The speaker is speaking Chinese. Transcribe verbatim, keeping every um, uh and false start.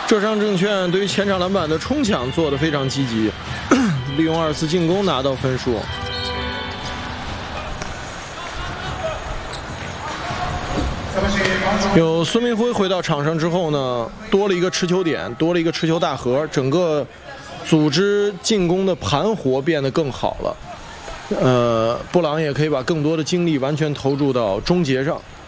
浙商证券对于前场篮板的冲抢做得非常积极，利用二次进攻拿到分数。有孙明辉回到场上之后呢，多了一个持球点，多了一个持球大核，整个组织进攻的盘活变得更好了。呃，布朗也可以把更多的精力完全投注到终结上。